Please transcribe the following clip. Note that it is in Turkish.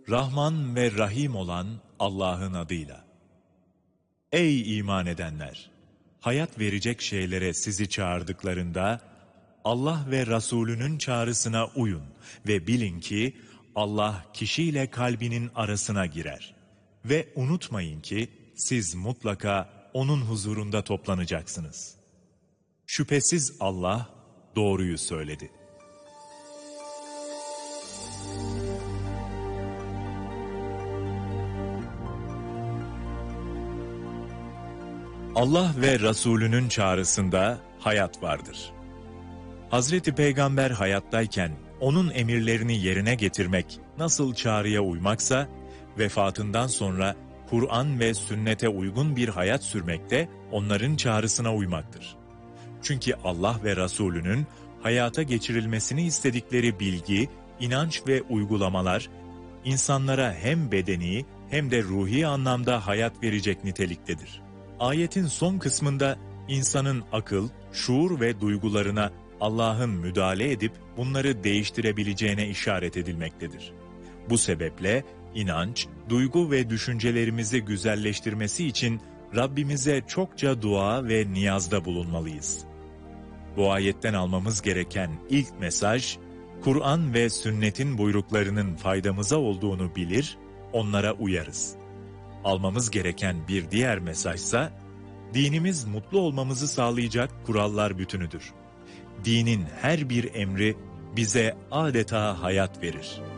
Rahman ve Rahim olan Allah'ın adıyla. Ey iman edenler! Hayat verecek şeylere sizi çağırdıklarında, Allah ve Resulünün çağrısına uyun ve bilin ki, Allah kişiyle kalbinin arasına girer. Ve unutmayın ki, siz mutlaka O'nun huzurunda toplanacaksınız. Şüphesiz Allah doğruyu söyledi. Allah ve Resulünün çağrısında hayat vardır. Hazreti Peygamber hayattayken onun emirlerini yerine getirmek nasıl çağrıya uymaksa, vefatından sonra Kur'an ve sünnete uygun bir hayat sürmek de onların çağrısına uymaktır. Çünkü Allah ve Resulünün hayata geçirilmesini istedikleri bilgi, inanç ve uygulamalar, insanlara hem bedeni hem de ruhi anlamda hayat verecek niteliktedir. Ayetin son kısmında insanın akıl, şuur ve duygularına Allah'ın müdahale edip bunları değiştirebileceğine işaret edilmektedir. Bu sebeple inanç, duygu ve düşüncelerimizi güzelleştirmesi için Rabbimize çokça dua ve niyazda bulunmalıyız. Bu ayetten almamız gereken ilk mesaj, Kur'an ve sünnetin buyruklarının faydamıza olduğunu bilir, onlara uyarız. Almamız gereken bir diğer mesajsa, dinimiz mutlu olmamızı sağlayacak kurallar bütünüdür. Dinin her bir emri bize adeta hayat verir.